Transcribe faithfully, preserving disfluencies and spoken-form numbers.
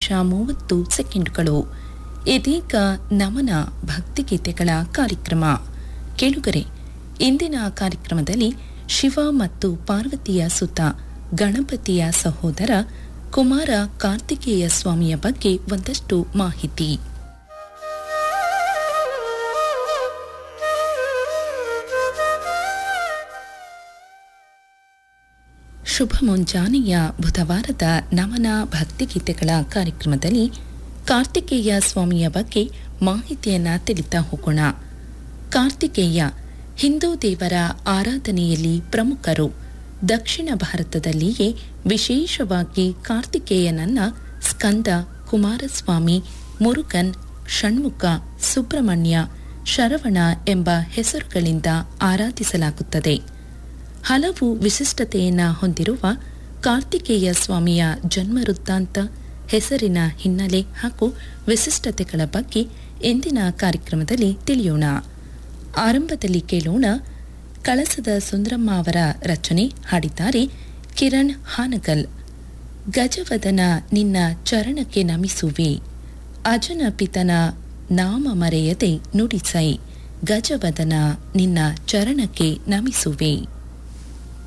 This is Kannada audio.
ಮೂವತ್ತು ಸೆಕೆಂಡುಗಳು. ಇದೀಗ ನಮನ ಭಕ್ತಿಗೀತೆಗಳ ಕಾರ್ಯಕ್ರಮ. ಕೇಳುಗರೆ, ಇಂದಿನ ಕಾರ್ಯಕ್ರಮದಲ್ಲಿ ಶಿವ ಮತ್ತು ಪಾರ್ವತಿಯ ಸುತ ಗಣಪತಿಯ ಸಹೋದರ ಕುಮಾರ ಕಾರ್ತಿಕೇಯ ಸ್ವಾಮಿಯ ಬಗ್ಗೆ ಒಂದಷ್ಟು ಮಾಹಿತಿ. ಶುಭ ಮುಂಜಾನೆಯ ಬುಧವಾರದ ನಮನ ಭಕ್ತಿಗೀತೆಗಳ ಕಾರ್ಯಕ್ರಮದಲ್ಲಿ ಕಾರ್ತಿಕೇಯ ಸ್ವಾಮಿಯ ಬಗ್ಗೆ ಮಾಹಿತಿಯನ್ನ ತಿಳಿತಾ ಹೋಗೋಣ. ಕಾರ್ತಿಕೇಯ ಹಿಂದೂ ದೇವರ ಆರಾಧನೆಯಲ್ಲಿ ಪ್ರಮುಖರು. ದಕ್ಷಿಣ ಭಾರತದಲ್ಲಿಯೇ ವಿಶೇಷವಾಗಿ ಕಾರ್ತಿಕೇಯನನ್ನ ಸ್ಕಂದ, ಕುಮಾರಸ್ವಾಮಿ, ಮುರುಗನ್, ಷಣ್ಮುಖ, ಸುಬ್ರಹ್ಮಣ್ಯ, ಶರವಣ ಎಂಬ ಹೆಸರುಗಳಿಂದ ಆರಾಧಿಸಲಾಗುತ್ತದೆ. ಹಲವು ವಿಶಿಷ್ಟತೆಯನ್ನ ಹೊಂದಿರುವ ಕಾರ್ತಿಕೇಯ ಸ್ವಾಮಿಯ ಜನ್ಮ ವೃತ್ತಾಂತ, ಹೆಸರಿನ ಹಿನ್ನೆಲೆ ಹಾಗೂ ವಿಶಿಷ್ಟತೆಗಳ ಬಗ್ಗೆ ಇಂದಿನ ಕಾರ್ಯಕ್ರಮದಲ್ಲಿ ತಿಳಿಯೋಣ. ಆರಂಭದಲ್ಲಿ ಕೇಳೋಣ, ಕಳಸದ ಸುಂದರಮ್ಮ ಅವರ ರಚನೆ, ಹಾಡಿದ್ದಾರೆ ಕಿರಣ್ ಹಾನಗಲ್. ಗಜವದನ ನಿನ್ನ ಚರಣಕ್ಕೆ ನಮಿಸುವೆ, ಅಜನ ಪಿತನ ನಾಮ ಮರೆಯದೆ ನುಡಿಸೈ, ಗಜವದನ ನಿನ್ನ ಚರಣಕ್ಕೆ ನಮಿಸುವೆ.